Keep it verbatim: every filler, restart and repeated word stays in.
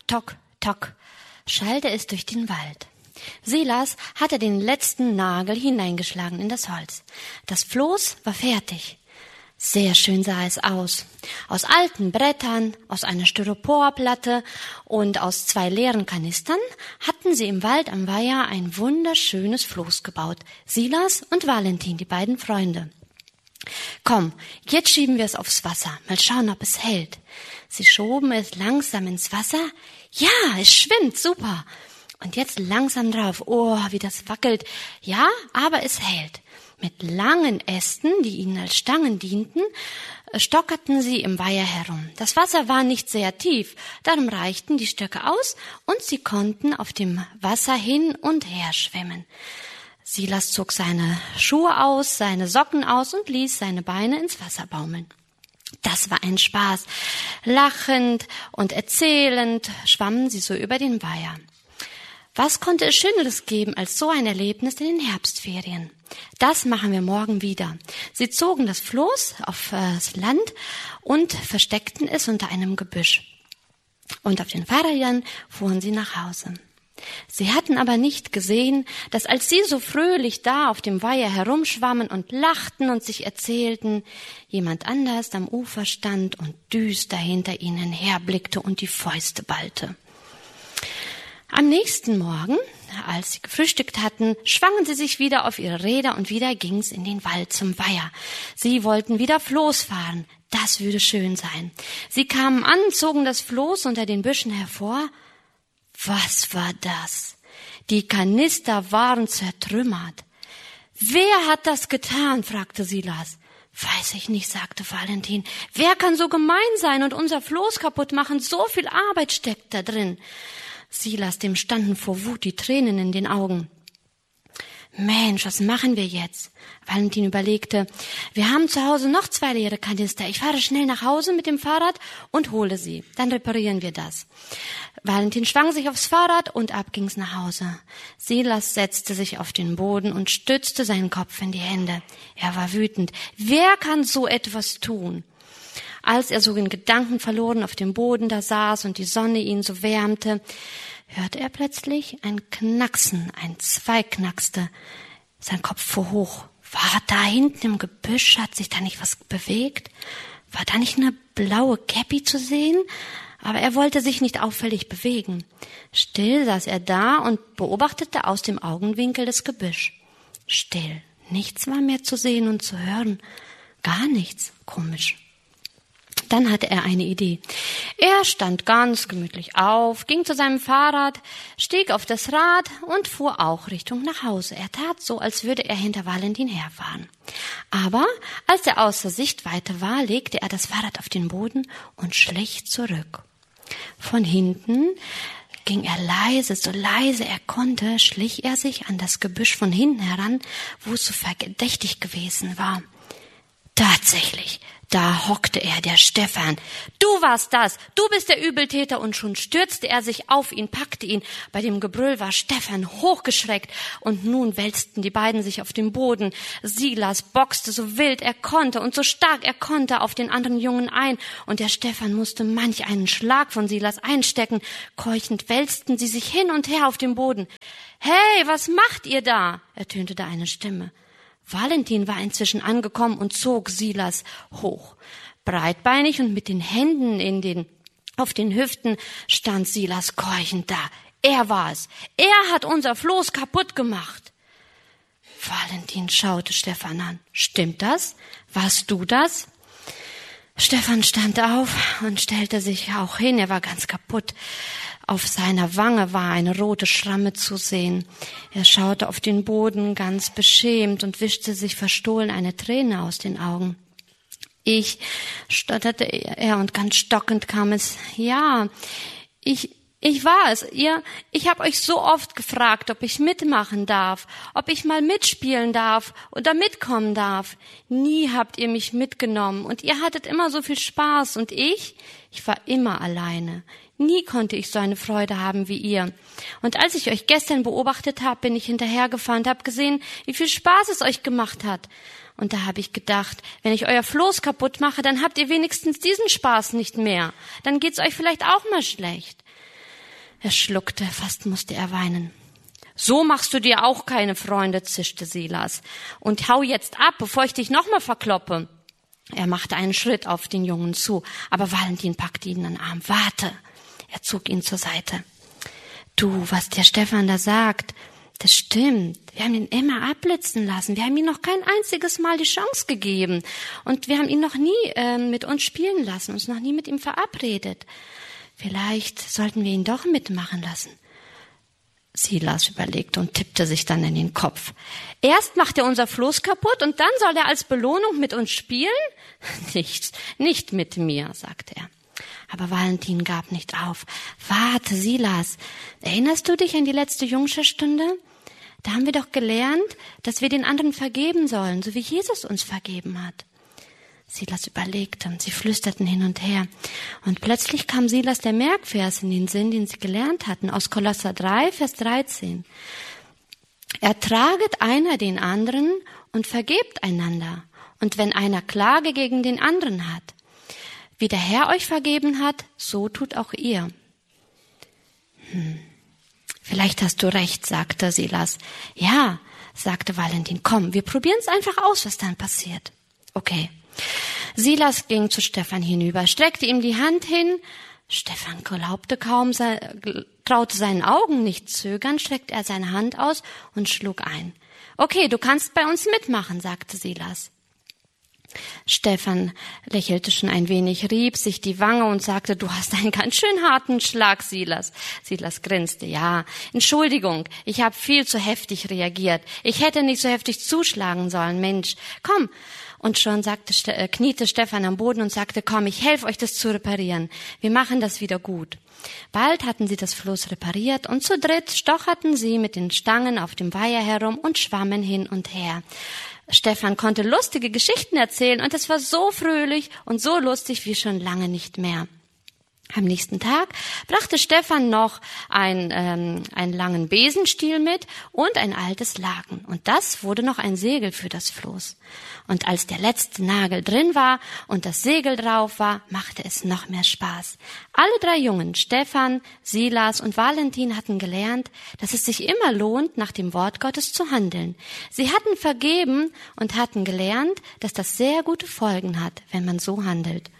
tock, tock, schallte es durch den Wald. Silas hatte den letzten Nagel hineingeschlagen in das Holz. Das Floß war fertig. Sehr schön sah es aus. Aus alten Brettern, aus einer Styroporplatte und aus zwei leeren Kanistern hatten sie im Wald am Weiher ein wunderschönes Floß gebaut. Silas und Valentin, die beiden Freunde. Komm, jetzt schieben wir es aufs Wasser. Mal schauen, ob es hält. Sie schoben es langsam ins Wasser. Ja, es schwimmt, super. Und jetzt langsam drauf. Oh, wie das wackelt. Ja, aber es hält. Mit langen Ästen, die ihnen als Stangen dienten, stockerten sie im Weiher herum. Das Wasser war nicht sehr tief, darum reichten die Stöcke aus und sie konnten auf dem Wasser hin und her schwimmen. Silas zog seine Schuhe aus, seine Socken aus und ließ seine Beine ins Wasser baumeln. Das war ein Spaß. Lachend und erzählend schwammen sie so über den Weiher. Was konnte es Schöneres geben als so ein Erlebnis in den Herbstferien? Das machen wir morgen wieder. Sie zogen das Floß auf das Land und versteckten es unter einem Gebüsch. Und auf den Fahrrädern fuhren sie nach Hause. Sie hatten aber nicht gesehen, dass als sie so fröhlich da auf dem Weiher herumschwammen und lachten und sich erzählten, jemand anders am Ufer stand und düster hinter ihnen herblickte und die Fäuste ballte. Am nächsten Morgen, als sie gefrühstückt hatten, schwangen sie sich wieder auf ihre Räder und wieder ging's in den Wald zum Weiher. Sie wollten wieder Floß fahren. Das würde schön sein. Sie kamen an, zogen das Floß unter den Büschen hervor. Was war das? Die Kanister waren zertrümmert. Wer hat das getan? Fragte Silas. Weiß ich nicht, sagte Valentin. Wer kann so gemein sein und unser Floß kaputt machen? So viel Arbeit steckt da drin. Silas, dem standen vor Wut die Tränen in den Augen. Mensch, was machen wir jetzt? Valentin überlegte, wir haben zu Hause noch zwei leere Kanister. Ich fahre schnell nach Hause mit dem Fahrrad und hole sie. Dann reparieren wir das. Valentin schwang sich aufs Fahrrad und ab ging's nach Hause. Silas setzte sich auf den Boden und stützte seinen Kopf in die Hände. Er war wütend. Wer kann so etwas tun? Als er so in Gedanken verloren auf dem Boden da saß und die Sonne ihn so wärmte, hörte er plötzlich ein Knacksen, ein Zweig knackste. Sein Kopf fuhr hoch. War da hinten im Gebüsch, hat sich da nicht was bewegt? War da nicht eine blaue Käppi zu sehen? Aber er wollte sich nicht auffällig bewegen. Still saß er da und beobachtete aus dem Augenwinkel das Gebüsch. Still, nichts war mehr zu sehen und zu hören. Gar nichts, komisch. Dann hatte er eine Idee. Er stand ganz gemütlich auf, ging zu seinem Fahrrad, stieg auf das Rad und fuhr auch Richtung nach Hause. Er tat so, als würde er hinter Valentin herfahren. Aber als er außer Sichtweite war, legte er das Fahrrad auf den Boden und schlich zurück. Von hinten ging er leise, so leise er konnte, schlich er sich an das Gebüsch von hinten heran, wo es so verdächtig gewesen war. Tatsächlich, da hockte er, der Stefan. Du warst das, du bist der Übeltäter, und schon stürzte er sich auf ihn, packte ihn. Bei dem Gebrüll war Stefan hochgeschreckt und nun wälzten die beiden sich auf dem Boden. Silas boxte so wild er konnte und so stark er konnte auf den anderen Jungen ein, und der Stefan musste manch einen Schlag von Silas einstecken. Keuchend wälzten sie sich hin und her auf dem Boden. Hey, was macht ihr da? Ertönte da eine Stimme. Valentin war inzwischen angekommen und zog Silas hoch. Breitbeinig und mit den Händen in den, auf den Hüften stand Silas keuchend da. Er war es. Er hat unser Floß kaputt gemacht. Valentin schaute Stefan an. Stimmt das? Warst du das? Stefan stand auf und stellte sich auch hin. Er war ganz kaputt. Auf seiner Wange war eine rote Schramme zu sehen. Er schaute auf den Boden ganz beschämt und wischte sich verstohlen eine Träne aus den Augen. Ich, stotterte er, und ganz stockend kam es, ja, ich, ich war es. Ihr, ich habe euch so oft gefragt, ob ich mitmachen darf, ob ich mal mitspielen darf oder mitkommen darf. Nie habt ihr mich mitgenommen und ihr hattet immer so viel Spaß, und ich, ich war immer alleine. Nie konnte ich so eine Freude haben wie ihr. Und als ich euch gestern beobachtet habe, bin ich hinterhergefahren und habe gesehen, wie viel Spaß es euch gemacht hat. Und da habe ich gedacht, wenn ich euer Floß kaputt mache, dann habt ihr wenigstens diesen Spaß nicht mehr. Dann geht's euch vielleicht auch mal schlecht. Er schluckte, fast musste er weinen. So machst du dir auch keine Freunde, zischte Silas. Und hau jetzt ab, bevor ich dich nochmal verkloppe. Er machte einen Schritt auf den Jungen zu, aber Valentin packte ihn an den Arm. Warte! Er zog ihn zur Seite. Du, was der Stefan da sagt, das stimmt. Wir haben ihn immer abblitzen lassen. Wir haben ihm noch kein einziges Mal die Chance gegeben. Und wir haben ihn noch nie äh, mit uns spielen lassen, uns noch nie mit ihm verabredet. Vielleicht sollten wir ihn doch mitmachen lassen. Silas überlegte und tippte sich dann in den Kopf. Erst macht er unser Floß kaputt und dann soll er als Belohnung mit uns spielen? Nicht, nicht mit mir, sagte er. Aber Valentin gab nicht auf. Warte, Silas, erinnerst du dich an die letzte Jungscherstunde? Da haben wir doch gelernt, dass wir den anderen vergeben sollen, so wie Jesus uns vergeben hat. Silas überlegte, sie flüsterten hin und her. Und plötzlich kam Silas der Merkvers in den Sinn, den sie gelernt hatten, aus Kolosser drei, Vers dreizehn. Ertraget einer den anderen und vergebt einander. Und wenn einer Klage gegen den anderen hat, wie der Herr euch vergeben hat, so tut auch ihr. Hm. Vielleicht hast du recht, sagte Silas. Ja, sagte Valentin, komm, wir probieren es einfach aus, was dann passiert. Okay. Silas ging zu Stefan hinüber, streckte ihm die Hand hin. Stefan glaubte kaum, traute seinen Augen nicht zögern, streckte er seine Hand aus und schlug ein. Okay, du kannst bei uns mitmachen, sagte Silas. Stefan lächelte schon ein wenig, rieb sich die Wange und sagte, du hast einen ganz schön harten Schlag, Silas. Silas grinste, ja, Entschuldigung, ich habe viel zu heftig reagiert. Ich hätte nicht so heftig zuschlagen sollen, Mensch. Komm. Und schon sagte, äh, kniete Stefan am Boden und sagte, komm, ich helfe euch, das zu reparieren. Wir machen das wieder gut. Bald hatten sie das Floß repariert und zu dritt stocherten sie mit den Stangen auf dem Weiher herum und schwammen hin und her. Stefan konnte lustige Geschichten erzählen und es war so fröhlich und so lustig wie schon lange nicht mehr. Am nächsten Tag brachte Stefan noch ein, ähm, einen langen Besenstiel mit und ein altes Laken. Und das wurde noch ein Segel für das Floß. Und als der letzte Nagel drin war und das Segel drauf war, machte es noch mehr Spaß. Alle drei Jungen, Stefan, Silas und Valentin, hatten gelernt, dass es sich immer lohnt, nach dem Wort Gottes zu handeln. Sie hatten vergeben und hatten gelernt, dass das sehr gute Folgen hat, wenn man so handelt.